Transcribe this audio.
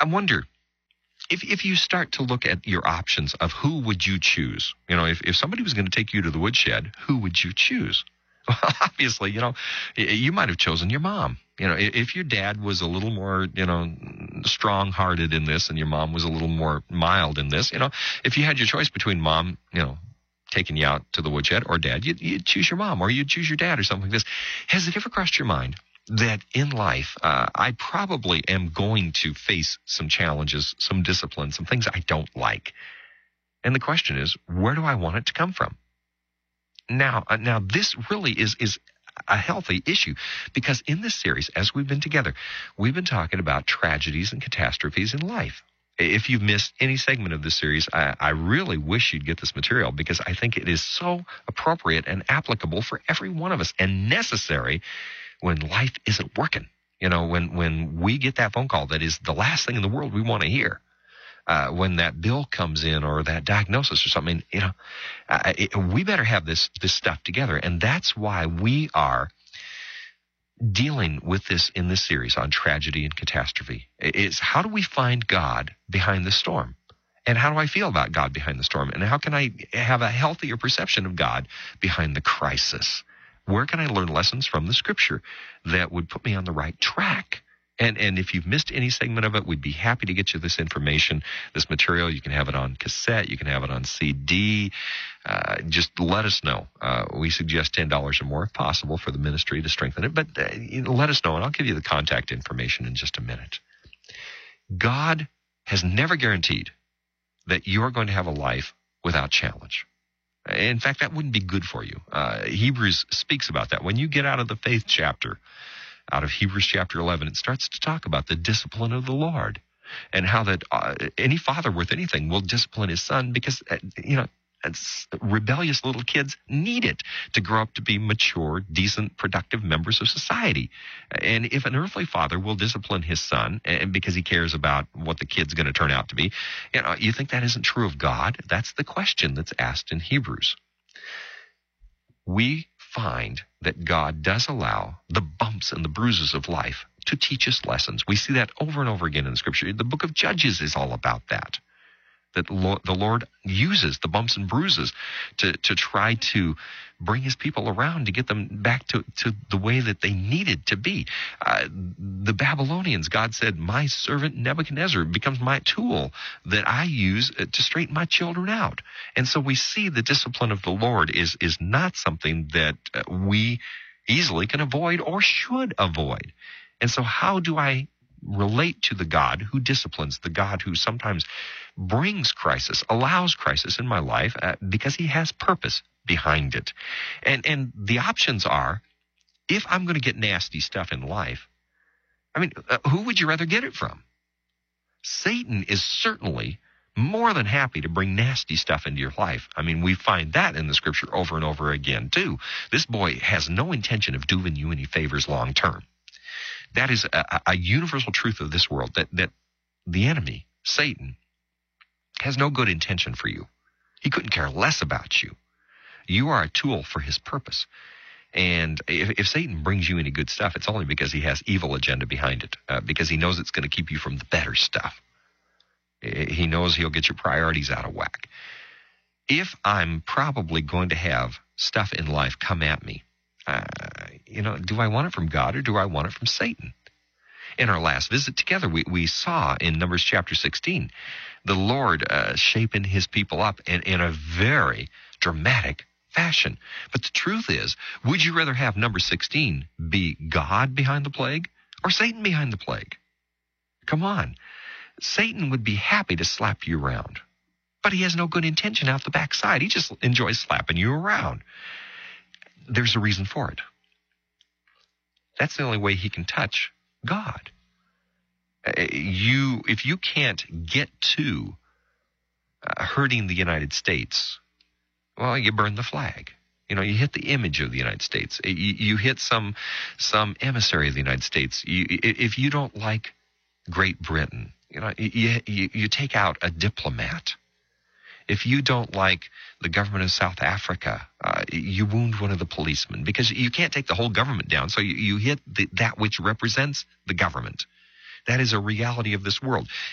I wonder if you start to look at your options of who would you choose. If somebody was going to take you to the woodshed, who would you choose? Well, obviously, you might have chosen your mom. If your dad was a little more, strong-hearted in this and your mom was a little more mild in this, if you had your choice between mom, taking you out to the woodshed or dad, you'd choose your mom or you'd choose your dad or something like this. Has it ever crossed your mind that in life, I probably am going to face some challenges, some discipline, some things I don't like? And the question is, where do I want it to come from? Now, this really is a healthy issue, because in this series, as we've been together, we've been talking about tragedies and catastrophes in life. If you've missed any segment of this series, I really wish you'd get this material, because I think it is so appropriate and applicable for every one of us and necessary when life isn't working. When we get that phone call that is the last thing in the world we want to hear. When that bill comes in or that diagnosis or something, we better have this stuff together. And that's why we are dealing with this in this series on tragedy and catastrophe. It's how do we find God behind the storm? And how do I feel about God behind the storm? And how can I have a healthier perception of God behind the crisis? Where can I learn lessons from the Scripture that would put me on the right track? And if you've missed any segment of it, we'd be happy to get you this information, this material. You can have it on cassette. You can have it on CD. Just let us know. We suggest $10 or more if possible for the ministry to strengthen it. But let us know, and I'll give you the contact information in just a minute. God has never guaranteed that you're going to have a life without challenge. In fact, that wouldn't be good for you. Hebrews speaks about that. When you get out of the faith chapter, out of Hebrews chapter 11, it starts to talk about the discipline of the Lord and how that any father worth anything will discipline his son because, rebellious little kids need it to grow up to be mature, decent, productive members of society. And if an earthly father will discipline his son and because he cares about what the kid's going to turn out to be, you think that isn't true of God? That's the question that's asked in Hebrews. We find that God does allow the bumps and the bruises of life to teach us lessons. We see that over and over again in the Scripture. The book of Judges is all about that. That the Lord uses the bumps and bruises to try to bring his people around, to get them back to the way that they needed to be. The Babylonians, God said, my servant Nebuchadnezzar becomes my tool that I use to straighten my children out. And so we see the discipline of the Lord is not something that we easily can avoid or should avoid. And so how do I relate to the God who disciplines, the God who sometimes brings crisis, allows crisis in my life because he has purpose behind it? And the options are, if I'm going to get nasty stuff in life, who would you rather get it from? Satan is certainly more than happy to bring nasty stuff into your life. We find that in the Scripture over and over again, too. This boy has no intention of doing you any favors long term. That is a universal truth of this world, that the enemy, Satan, has no good intention for you. He couldn't care less about you. You are a tool for his purpose. And if Satan brings you any good stuff, it's only because he has evil agenda behind it, because he knows it's going to keep you from the better stuff. He knows he'll get your priorities out of whack. If I'm probably going to have stuff in life come at me, do I want it from God or do I want it from Satan? In our last visit together, we saw in Numbers chapter 16, the Lord shaping his people up in a very dramatic fashion. But the truth is, would you rather have number 16 be God behind the plague or Satan behind the plague? Come on. Satan would be happy to slap you around, but he has no good intention out the backside. He just enjoys slapping you around. There's a reason for it. That's the only way he can touch God. If you can't get to hurting the United States, well, you burn the flag. You hit the image of the United States. You hit some emissary of the United States. If you don't like Great Britain, you take out a diplomat. If you don't like the government of South Africa, you wound one of the policemen, because you can't take the whole government down. So you hit that which represents the government. That is a reality of this world.